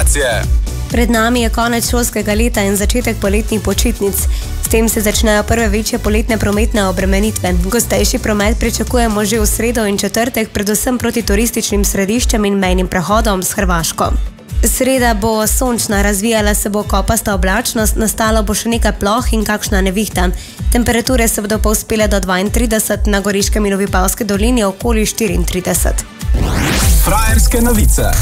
informacije. Pred nami je konec šolskega leta in začetek poletnih počitnic. S tem se začnejo prve večje poletne prometne obremenitve. Gostejši promet pričakujemo že v sredo in četrtek, predvsem proti turističnim središčem in mejnim prehodom s Hrvaško. Sreda bo sončna, razvijala se bo kopasta oblačnost, nastalo bo še nekaj ploh in kakšna nevihta. Temperature se bodo povzpele do 32, na Goriškem in v Vipavski dolini okoli 34. Frajerske novice.